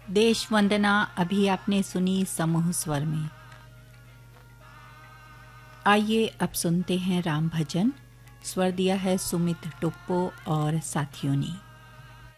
देश वंदना अभी आपने सुनी समूह स्वर में। आइए अब सुनते हैं राम भजन। स्वर दिया है सुमित टुप्पो और साथियों ने।